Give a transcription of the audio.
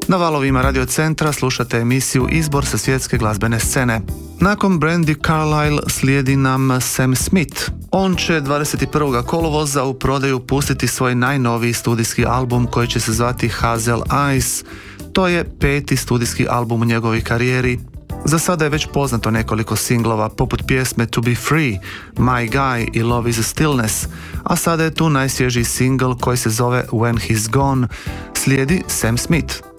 Na valovima Radio Centra slušate emisiju Izbor sa svjetske glazbene scene. Nakon Brandi Carlile slijedi nam Sam Smith. On će 21. kolovoza u prodaju pustiti svoj najnoviji studijski album koji će se zvati Hazel Eyes. To je 5. studijski album u njegovoj karijeri. Za sada je već poznato nekoliko singlova poput pjesme To Be Free, My Guy i Love Is a Stillness, a sada je tu najsvježiji singl koji se zove When He's Gone. Slijedi Sam Smith.